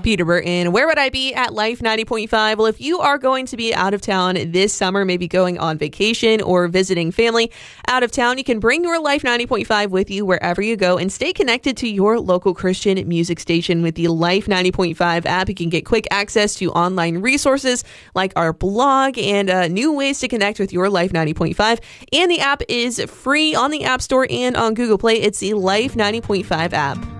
Peterborough. And where would I be at Life 90.5? Well, if you are going to be out of town this summer, maybe going on vacation or visiting family out of town, you can bring your Life 90.5 with you wherever you go and stay connected to your local Christian music station with the Life 90.5 app. You can get quick access to online resources like our blog and new ways to connect with your Life 90.5. And the app is free on the App Store and on Google Play. It's the Life 90.5 app.